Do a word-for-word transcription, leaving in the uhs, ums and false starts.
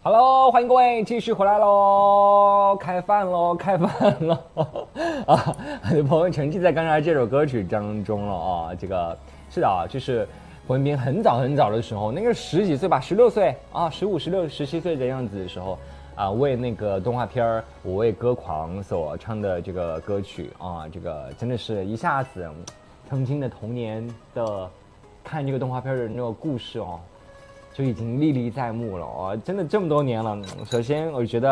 Hello，欢迎各位继续回来喽，开饭喽，开饭喽！啊，很多朋友沉浸在刚才这首歌曲当中了啊。这个是的啊，就是胡彦斌很早很早的时候，那个十几岁吧，十六岁啊，十五、十六、十七岁的样子的时候啊，为那个动画片《我为歌狂》所唱的这个歌曲啊，这个真的是一下子，曾经的童年的看这个动画片的那个故事哦。就已经历历在目了哦，真的这么多年了。首先，我觉得。